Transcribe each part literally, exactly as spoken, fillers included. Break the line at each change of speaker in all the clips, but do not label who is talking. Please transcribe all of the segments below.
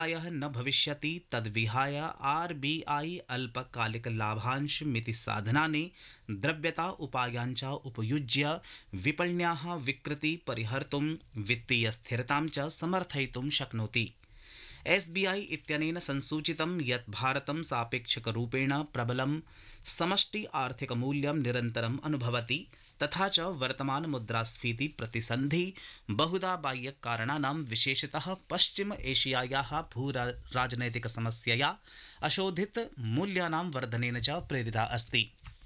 आयः न भविष्यति तद्विहाय आर बी आई अल्पकालिक लाभांश मिति साधनानि द्रव्यता उपायांच उपयुज्य विपण्याः विकृति परिहर्तुं वित्तीय स्थिरतां च समर्थयितुं शक्नोति। एस बी आई इत्यनेन संसूचितं यत् भारतं सापेक्षिकरूपेण प्रबलं समष्टि आर्थिकमूल्यं निरन्तरम् अनुभवति तथा च वर्तमान मुद्रास्फीति प्रतिसन्धि बहुधा बाह्यकारणानां विशेषतः पश्चिम एशियायाः भूराजनैतिक समस्यया अशोधित मूल्यानां वर्धनेन च प्रेरिता अस्ति।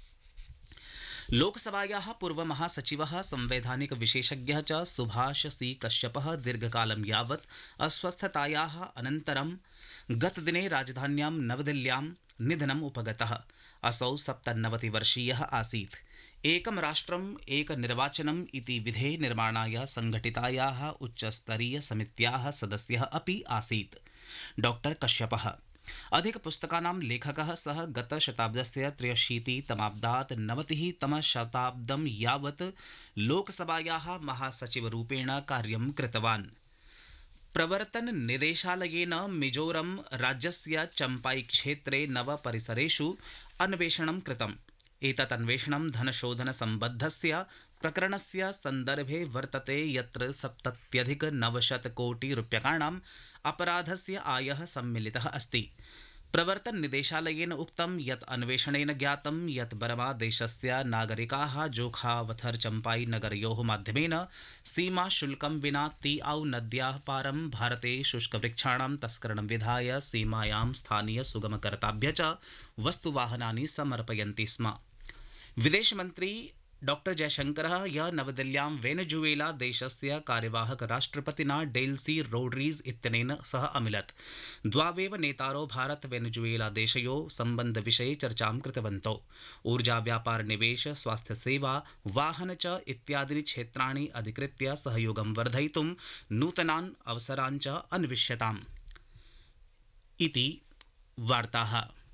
लोकसभायाः पूर्वमहासचिवः संवैधानिक विशेषज्ञः च सुभाष सी कश्यपः दीर्घकालं यावत् अस्वस्थतायाः अनन्तरं गतदिने राजधान्यां नवदिल्ल्यां निधनम् उपगतः। असौ सप्तनवतिवर्षीयः आसीत्। एकं राष्ट्रम् एक निर्वाचनम् इति विधे निर्माणाय संघटितायाः उच्चस्तरीय समित्याः सदस्यः अपि आसीत्। डॉक्टर कश्यपः अधिकपुस्तकानां लेखकः सः गतशताब्दस्य त्र्यशीतितमाब्दात् नवतिः तमशताब्दं यावत् लोकसभायाः महासचिवरूपेण कार्यं कृतवान्। प्रवर्तन निदेशालयेन मिजोरम राज्यस्य चम्पाई क्षेत्रे नव परिसरेषु अन्वेषणं कृतम्। एतत् अन्वेषणं धनशोधनसम्बद्धस्य प्रकरणस्य सन्दर्भे वर्तते यत्र सप्तत्यधिक नवशत कोटि रूप्यकाणाम् अपराधस्य आयः सम्मिलितः अस्ति। प्रवर्तन निदेशालयेन उक्तं यत् अन्वेषणेन ज्ञातं यत् बर्मा देशस्य नागरिकाः जोखावथर चम्पाई नगरयोः माध्यमेन सीमा शुल्कं विना तीआउ नद्याः पारं भारते शुष्कवृक्षाणां तस्करणं विधाय सीमायां स्थानीय सुगमकर्ताभ्य च वस्तुवाहनानि समर्पयन्ति स्म। विदेशमन्त्री डॉक्टर जयशंकरः ह्यः नवदिल्ल्यां वेनेजुएला देशस्य कार्यवाहक राष्ट्रपतिना डेल्सी रोड्रीग्स इत्यनेन सह अमिलत्। द्वावेव नेतारो भारत वेनेजुएला देशयोः सम्बन्धविषये चर्चां कृतवन्तौ। ऊर्जा व्यापार निवेश स्वास्थ्य सेवा वाहन च इत्यादीनि क्षेत्राणि अधिकृत्य सहयोगं वर्धयितुं नूतनान् अवसरान् च अन्विष्यताम् इति वार्ताः।